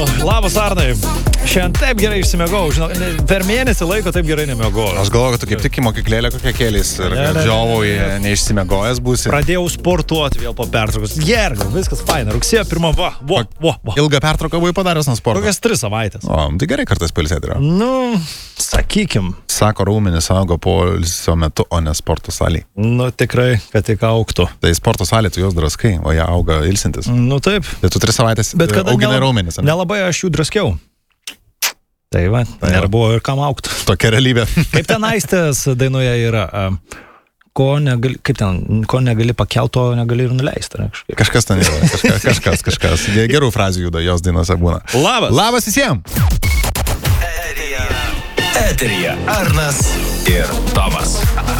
skambinu. Labas, Arnai. Šiandien taip gerai išsimiegau. Žinau, per mėnesį laiko taip gerai nemiegau. Aš galvoju, kad tu kaip tik į mokyklėlę kokią kėlės ir žiovui neišsimiegojęs būsi. Pradėjau sportuoti vėl po pertraukos. Gerai, viskas faina. Rugsėjo 1, va. Ilgą pertrauką buvai padaręs nuo sporto? Kokias 3 savaitės. O, tai gerai kartais pailsėti yra. Nu, sakykim. Sako, raumenis augo poilsio metu, o ne sporto salėje. Nu, tikrai, kad tik augtų. Tai sporto salė tu jos draskai, o jie auga ilsintis. Nu, taip. Tai tu 3 savaitės auginai raumenis. Nelabai aš jų draskiau. Tai va, ir buvo ir kam augtų. Tokia realybė. Kaip ten Aistės dainoje yra, ko negali pakelti, to negali ir nuleisti. Kažkas ten yra, kažkas. Gerų frazių juda jos dainose būna. Labas. Labas visiems. Eteryje Arnas ir Tomas.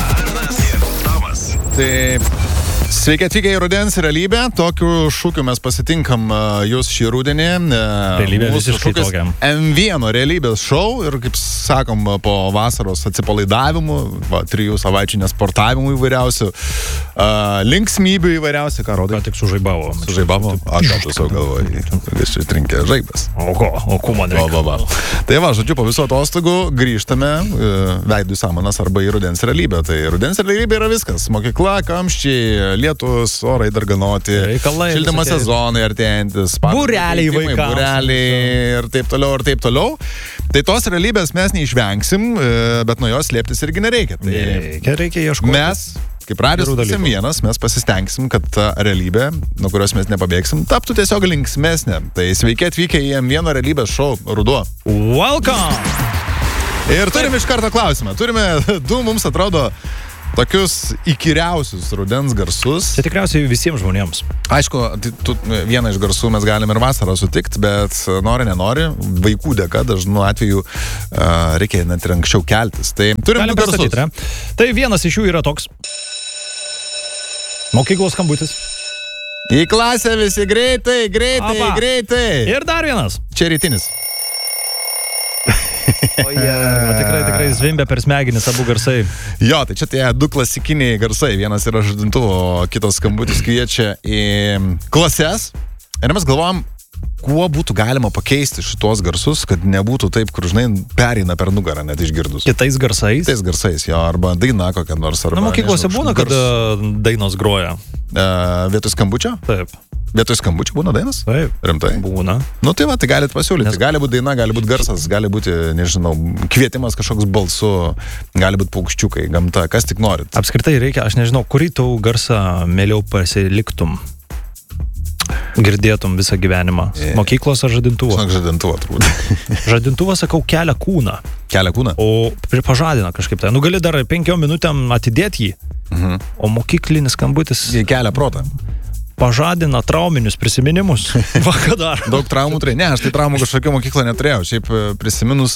Taip. Sveiki atvykę į Rudens realybę. Tokiu šūkiu mes pasitinkam jūs šį rudenį. Realybė visiškai tokia. M1 realybės šou ir, kaip sakom, po vasaros atsipalaidavimų, 3 savaičių nesportavimų įvairiausių, linksmybių įvairiausių, ką rodai. Ką tik sužaibavo. Sužaibavo? Aš gal tu savo galvoju. Vis čia trinkė žaibas. O ko man reikia? Tai va, žodžiu, po viso atostogų grįžtame veidų samanas arba į Rudens realybę. Tai Rudens realybė yra viskas. Mokykla, kamščiai, lietus, orai darganoti, šildymo sezonai artėjantis, būreliai vaikams, būreliai ir taip toliau. Tai tos realybės mes neišvengsim, bet nuo jos slėptis irgi nereikia. Tai reikia ieškoti. Mes, kaip radijos M1, mes pasistengsim, kad ta realybė, nuo kurios mes nepabėgsim, taptų tiesiog linksmesnė. Tai sveiki atvykę į M1 realybės šou Ruduo. Welcome! Ir turim iš karto klausimą. Turime 2, mums atrodo, tokius įkyriausius rudens garsus. Tai tikriausiai visiems žmonėms. Aišku, vieną iš garsų mes galim ir vasarą sutikti, bet nenori, vaikų dėka dažnu atveju reikia net ir anksčiau keltis. Tai turim 2 garsus. Tai vienas iš jų yra toks. Mokyklos skambutis. Į klasę visi greitai. Ir dar vienas. Čia rytinis. Tikrai zvimbia per smegenis abu garsai. Jo, tai čia tie 2 klasikiniai garsai. Vienas yra žadintuvo, o kitas skambutis kviečia į klases. Ir mes galvojam, kuo būtų galima pakeisti šitos garsus, kad nebūtų taip, kur, žinai, pereina per nugarą net išgirdus. Kitais garsais? Kitais garsais, jo, arba daina kokia nors. Na, mokyklose būna, kad dainos groja. Vietoj skambučio? Taip. Vietoj skambučių būna dainas? Taip. Rimtai? Būna. Nu tai va, tai galite pasiūlyti. Gali būti daina, gali būti garsas, gali būti, nežinau, kvietimas kažkoks balsu, gali būti paukščiukai, gamta, kas tik norit. Apskritai reikia, aš nežinau, kurį tau garsą mieliau pasiliktum, girdėtum visą gyvenimą. Mokyklos ar žadintuvo? Žadintuvo, turbūt. Žadintuvas, sakau, kelia kūną. Kelia kūną? O pažadina kažkaip tai. Nu gali dar 5 minutėm atidėti jį. O mokyklinis skambutis... Jį kelia protą. Pažadina trauminius prisiminimus. Va, ką dar? Daug traumų turėjau. Ne, aš tai traumų kažkokio mokyklą neturėjau. Šiaip prisiminus,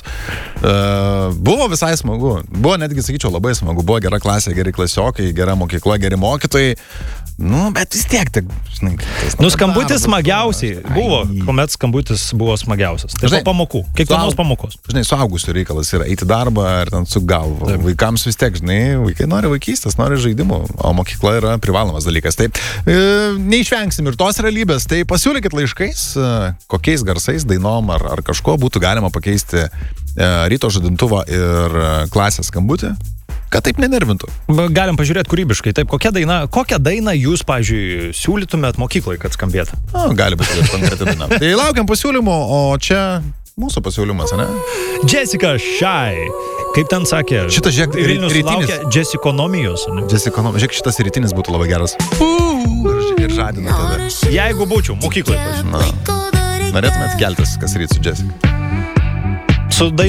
buvo visai smagu. Buvo netgi, sakyčiau, labai smagu. Buvo gera klasė, geri klasiokai, gera mokykla, geri mokytojai. Nu, bet vis tiek, žinai. Skambutis smagiausiai buvo, kuomet skambutis buvo smagiausias. Tai žinai, po pamokų, kiekvienos pamokos. Žinai, suaugusių reikalas yra eiti darbą ar ten su galva. Taip. Vaikams vis tiek, žinai, vaikai nori vaikystės, nori žaidimų, o mokykla yra privalomas dalykas. Tai neišvengsim ir tos realybės. Tai pasiūlykit laiškais, kokiais garsais, dainom ar kažko būtų galima pakeisti ryto žadintuvą ir klasės skambutį. Kad taip nenervintų. Galim pažiūrėti kūrybiškai. Taip, kokią dainą jūs, pavyzdžiui, siūlytumėt mokyklai, kad skambėtų? Gali būti konkreti daina. Tai laukiam pasiūlymų, o čia mūsų pasiūlymas, ne? Jessica Shy. Kaip ten sakė? Šitas, žiūrėk, Vilnius laukia Jessikonomijos. Jessikonomijos. Žiūrėk, šitas rytinis būtų labai geras. Ir žadina tave. Jeigu būčiau mokyklai. Norėtumėt keltis, kas ryt su Jessica? Su